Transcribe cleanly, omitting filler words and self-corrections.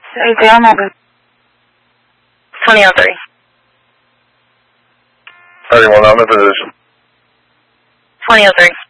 Anything on over? 2003. 31, I'm in position. 2003.